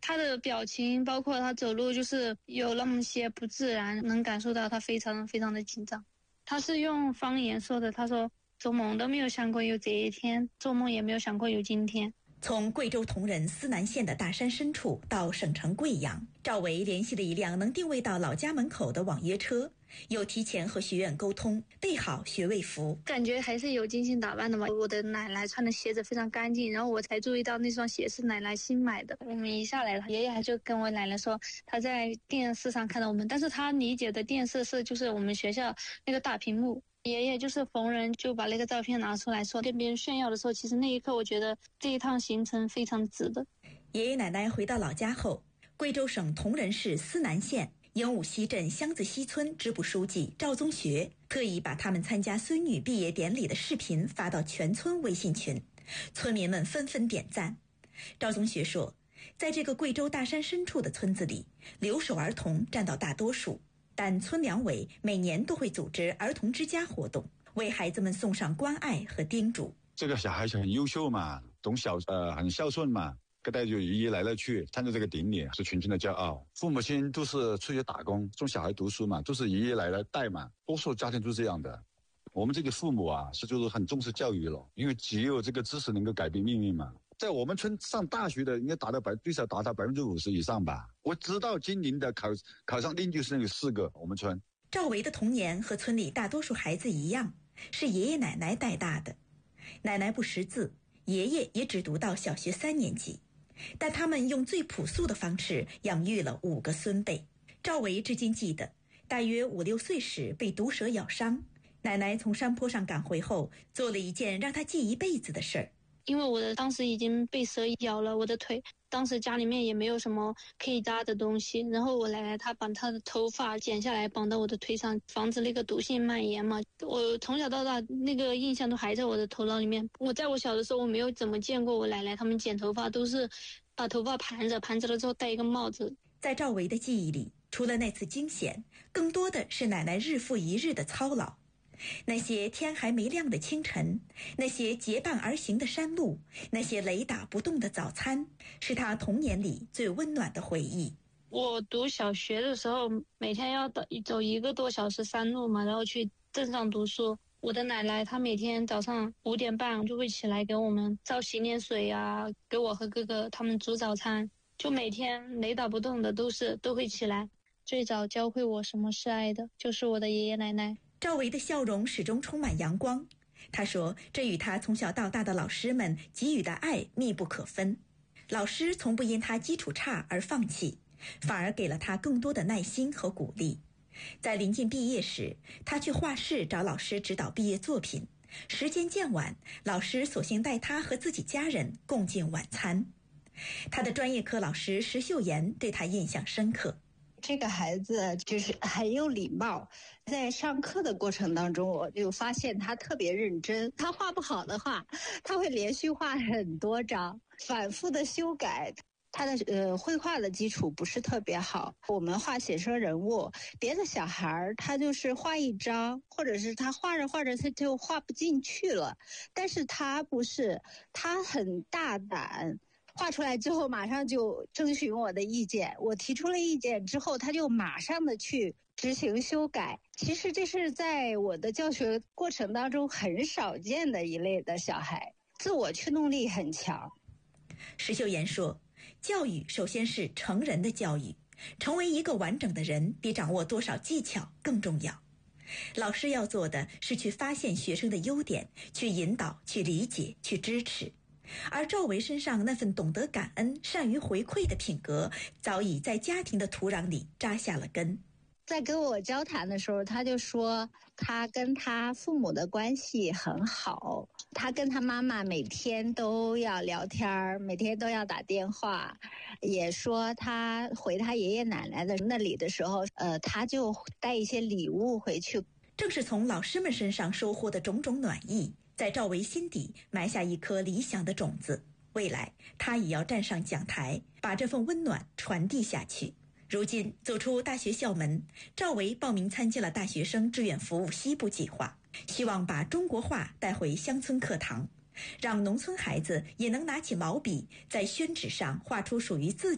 他的表情，包括他走路，就是有那么些不自然，能感受到他非常非常的紧张。他是用方言说的，他说做梦都没有想过有这一天，做梦也没有想过有今天。 从贵州铜仁思南县的大山深处到省城贵阳，赵维联系了一辆能定位到老家门口的网约车，又提前和学院沟通，备好学位服， 感觉还是有精心打扮的嘛。我的奶奶穿的鞋子非常干净，然后我才注意到那双鞋是奶奶新买的。我们一下来了，爷爷就跟我奶奶说他在电视上看到我们，但是他理解的电视是就是我们学校那个大屏幕。爷爷就是逢人就把那个照片拿出来说跟别人炫耀的时候，其实那一刻我觉得这一趟行程非常值得。 爷爷奶奶回到老家后，贵州省铜仁市思南县鹦鹉溪镇箱子溪村支部书记赵宗学特意把他们参加孙女毕业典礼的视频发到全村微信群，村民们纷纷点赞。赵宗学说，在这个贵州大山深处的村子里，留守儿童占到大多数，但村两委每年都会组织儿童之家活动，为孩子们送上关爱和叮嘱。 这个小孩子很优秀嘛，懂很孝顺嘛，跟大家就爷爷奶奶去参加这个典礼，是全村的骄傲。父母亲都是出去打工送小孩读书嘛，都是爷爷奶奶带嘛，多数家庭都是这样的。我们这个父母啊，就是很重视教育了，因为只有这个知识能够改变命运嘛。在我们村上大学的应该最少达到50%以上吧。我知道今年的考上研究生有4个，我们村。 赵维的童年和村里大多数孩子一样，是爷爷奶奶带大的。奶奶不识字，爷爷也只读到小学3年级，但他们用最朴素的方式养育了5个孙辈。赵维至今记得，大约5、6岁时被毒蛇咬伤，奶奶从山坡上赶回后，做了一件让他记一辈子的事儿。 因为我当时已经被蛇咬了我的腿，当时家里面也没有什么可以搭的东西，然后我奶奶她把她的头发剪下来绑到我的腿上，防止那个毒性蔓延嘛。我从小到大那个印象都还在我的头脑里面。在我小的时候，我没有怎么见过我奶奶他们剪头发，都是把头发盘着了之后戴一个帽子。 在赵维的记忆里，除了那次惊险，更多的是奶奶日复一日的操劳。那些天还没亮的清晨，那些结伴而行的山路，那些雷打不动的早餐，是他童年里最温暖的回忆。 我读小学的时候，每天要走1个多小时山路嘛，然后去镇上读书。我的奶奶她每天早上5点半就会起来给我们烧洗脸水啊，给我和哥哥他们煮早餐，就每天雷打不动的都会起来。最早教会我什么是爱的，就是我的爷爷奶奶。 赵维的笑容始终充满阳光，他说这与他从小到大的老师们给予的爱密不可分。老师从不因他基础差而放弃，反而给了他更多的耐心和鼓励。在临近毕业时，他去画室找老师指导毕业作品，时间渐晚，老师索性带他和自己家人共进晚餐。他的专业课老师石秀妍对他印象深刻。 这个孩子就是很有礼貌，在上课的过程当中，我就发现他特别认真。他画不好的话，他会连续画很多张，反复的修改。他的绘画的基础不是特别好。我们画写生人物，别的小孩他就是画一张，或者是他画着画着他就画不进去了，但是他不是，他很大胆。画出来之后马上就征询我的意见，我提出了意见之后，他就马上的去执行修改。其实这是在我的教学过程当中很少见的一类的小孩，自我驱动力很强。 石秀妍说，教育首先是成人的教育，成为一个完整的人比掌握多少技巧更重要。老师要做的是去发现学生的优点，去引导，去理解，去支持。而赵维身上那份懂得感恩、善于回馈的品格，早已在家庭的土壤里扎下了根。 在跟我交谈的时候，他就说他跟他父母的关系很好，他跟他妈妈每天都要聊天，每天都要打电话，也说他回他爷爷奶奶的那里的时候，他就带一些礼物回去。 正是从老师们身上收获的种种暖意，在赵维心底埋下一颗理想的种子，未来他也要站上讲台，把这份温暖传递下去。如今走出大学校门，赵维报名参加了大学生志愿服务西部计划，希望把中国画带回乡村课堂，让农村孩子也能拿起毛笔，在宣纸上画出属于自己